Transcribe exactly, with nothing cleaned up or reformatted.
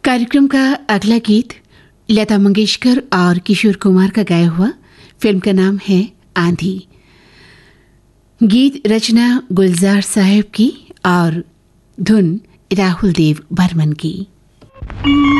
कार्यक्रम का अगला गीत लता मंगेशकर और किशोर कुमार का गाया हुआ। फिल्म का नाम है आंधी। गीत रचना गुलजार साहब की और धुन राहुल देव बर्मन की।